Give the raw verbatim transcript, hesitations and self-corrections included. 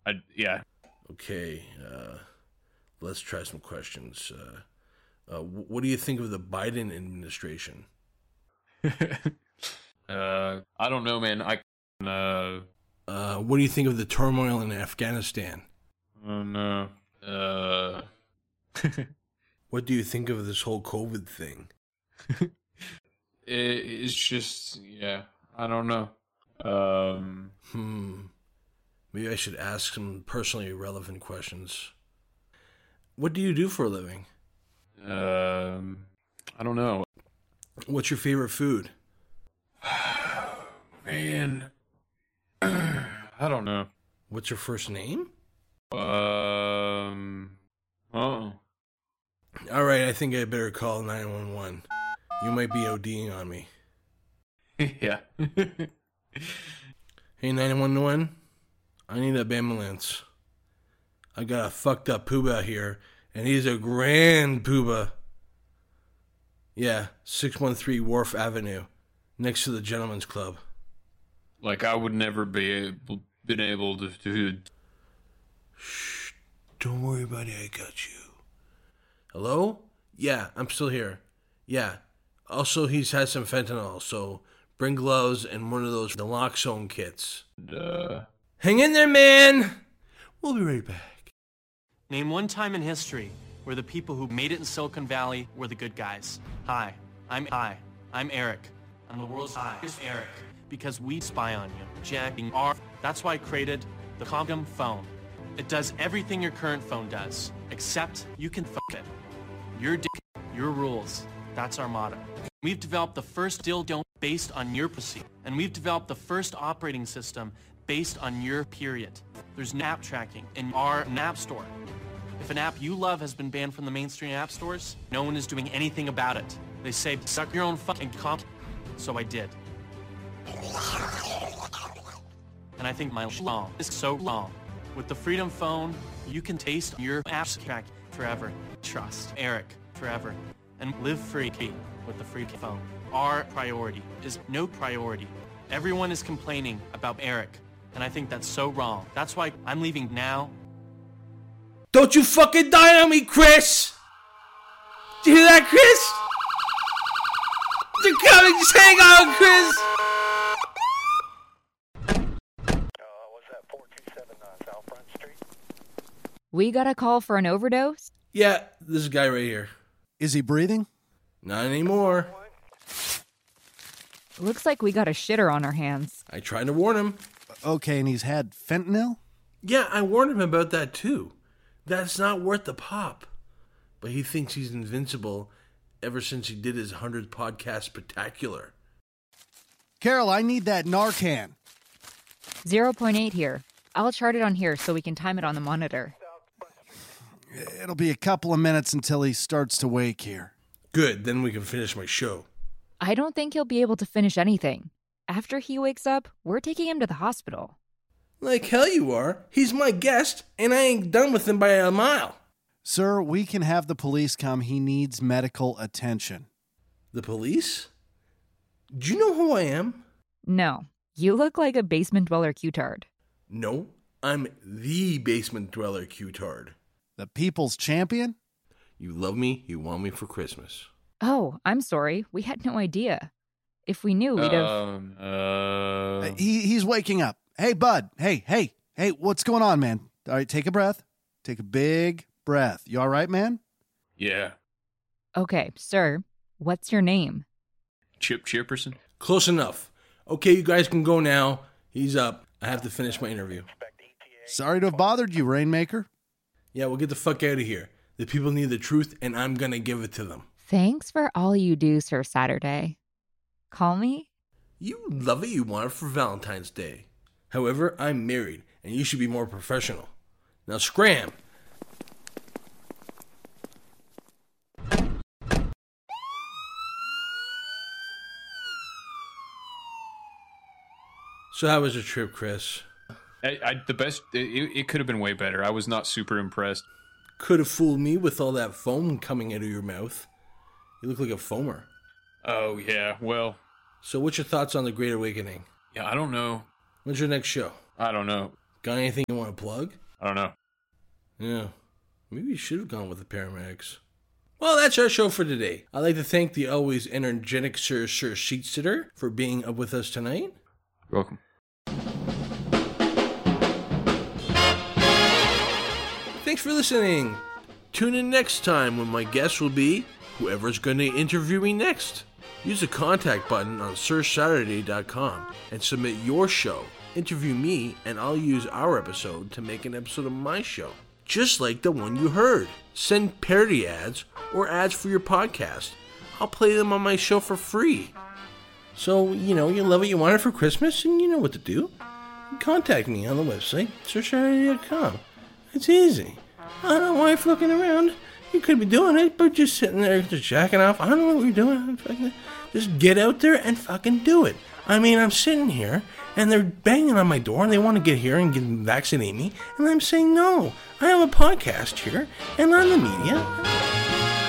I yeah. Okay, uh, let's try some questions. Uh, uh, what do you think of the Biden administration? uh, I don't know, man. I uh, uh, what do you think of the turmoil in Afghanistan? I don't know. Uh, what do you think of this whole COVID thing? it, it's just yeah. I don't know. Um, hmm. Maybe I should ask some personally relevant questions. What do you do for a living? Um, I don't know. What's your favorite food? Man, I don't know. What's your first name? Um, oh. All right, I think I better call nine one one. You might be ODing on me. Yeah. Hey, nine one one, I need an ambulance. I got a fucked up pooba here, and he's a grand pooba. Yeah, six one three Wharf Avenue, next to the Gentleman's Club. Like, I would never be able, been able to do... Shh, don't worry about it, I got you. Hello? Yeah, I'm still here. Yeah. Also, he's had some fentanyl, so bring gloves and one of those naloxone kits. Uh... Hang in there, man! We'll be right back. Name one time in history where the people who made it in Silicon Valley were the good guys. Hi, I'm Hi, I'm Eric. I'm the world's highest Eric. Because we spy on you. Jacking our... That's why I created the Comcom phone. It does everything your current phone does, except you can fuck it. Your dick, your rules. That's our motto. We've developed the first dildo based on your pussy, and we've developed the first operating system based on your period. There's nap tracking in our Nap Store. If an app you love has been banned from the mainstream app stores, no one is doing anything about it. They say, suck your own fucking comp. So I did. And I think my long is so long. With the Freedom Phone, you can taste your apps track forever. Trust Eric forever. And live free with the Freedom Phone. Our priority is no priority. Everyone is complaining about Eric, and I think that's so wrong. That's why I'm leaving now. Don't you fucking die on me, Chris! Did you hear that, Chris? They're coming, just hang on, Chris! We got a call for an overdose? Yeah, this guy right here. Is he breathing? Not anymore. Looks like we got a shitter on our hands. I tried to warn him. Okay, and he's had fentanyl? Yeah, I warned him about that too. That's not worth the pop. But he thinks he's invincible ever since he did his hundredth podcast spectacular. Carol, I need that Narcan. zero point eight here. I'll chart it on here so we can time it on the monitor. It'll be a couple of minutes until he starts to wake here. Good, then we can finish my show. I don't think he'll be able to finish anything. After he wakes up, we're taking him to the hospital. Like hell you are. He's my guest, and I ain't done with him by a mile. Sir, we can have the police come. He needs medical attention. The police? Do you know who I am? No. You look like a basement dweller Q-tard. No, I'm the basement dweller Q-tard. The people's champion? You love me, you want me for Christmas. Oh, I'm sorry. We had no idea. If we knew, we'd have... Um, uh... He, he's waking up. Hey, bud. Hey, hey, hey, what's going on, man? All right, take a breath. Take a big breath. You all right, man? Yeah. Okay, sir. What's your name? Chip Chipperson? Close enough. Okay, you guys can go now. He's up. I have to finish my interview. Sorry to have bothered you, Rainmaker. Yeah, we'll get the fuck out of here. The people need the truth, and I'm gonna give it to them. Thanks for all you do, Sir Saturday. Call me? You love it, you want it for Valentine's Day. However, I'm married, and you should be more professional. Now scram! So how was your trip, Chris? I, I, the best, it, it could have been way better. I was not super impressed. Could have fooled me with all that foam coming out of your mouth. You look like a foamer. Oh, yeah, well... So what's your thoughts on The Great Awakening? Yeah, I don't know. When's your next show? I don't know. Got anything you want to plug? I don't know. Yeah. Maybe you should have gone with the paramedics. Well, that's our show for today. I'd like to thank the always energetic Sir Sir Sheet Sitter for being up with us tonight. You're welcome. Thanks for listening. Tune in next time when my guest will be whoever's going to interview me next. Use the contact button on sir saturday dot com and submit your show. Interview me, and I'll use our episode to make an episode of my show. Just like the one you heard. Send parody ads or ads for your podcast. I'll play them on my show for free. So, you know, you love it, you want it for Christmas, and you know what to do. Contact me on the website, sir saturday dot com. It's easy. I don't know why you're fucking around. You could be doing it, but just sitting there just jacking off. I don't know what you're doing. Just get out there and fucking do it. I mean, I'm sitting here, and they're banging on my door, and they want to get here and get vaccinate me, and I'm saying no. I have a podcast here, and I'm the media.